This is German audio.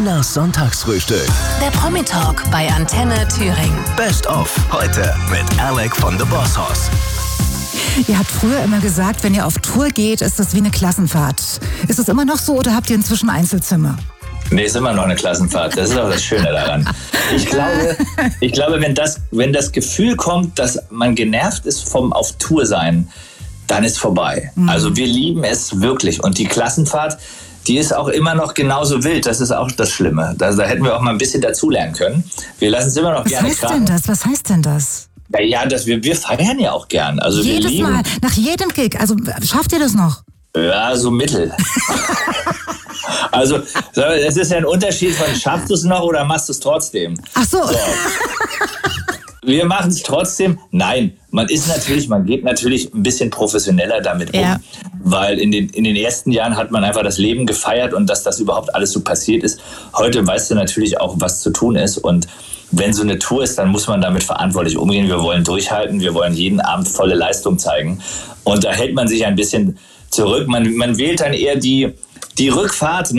Tinas Sonntagsfrühstück. Der Promi-Talk bei Antenne Thüringen. Best of heute mit Alec von The Boss Hoss. Ihr habt früher immer gesagt, wenn ihr auf Tour geht, ist das wie eine Klassenfahrt. Ist es immer noch so oder habt ihr inzwischen Einzelzimmer? Nee, ist immer noch eine Klassenfahrt. Das ist auch das Schöne daran. Ich glaube, wenn das Gefühl kommt, dass man genervt ist vom auf Tour sein, dann ist vorbei. Also wir lieben es wirklich. Und die Klassenfahrt, die ist auch immer noch genauso wild. Das ist auch das Schlimme. Da hätten wir auch mal ein bisschen dazulernen können. Wir lassen es immer noch gerne krachen. Was heißt denn das? Ja, wir feiern ja auch gern. Also Jedes Mal, nach jedem Gig. Also schafft ihr das noch? Ja, so mittel. Also, es ist ja ein Unterschied von, schaffst du es noch oder machst du es trotzdem? Ach so. Wir machen es trotzdem. Nein, man geht natürlich ein bisschen professioneller damit um. Ja. Weil in den ersten Jahren hat man einfach das Leben gefeiert und dass das überhaupt alles so passiert ist. Heute weißt du natürlich auch, was zu tun ist. Und wenn so eine Tour ist, dann muss man damit verantwortlich umgehen. Wir wollen durchhalten, wir wollen jeden Abend volle Leistung zeigen. Und da hält man sich ein bisschen zurück. Man wählt dann eher die Rückfahrt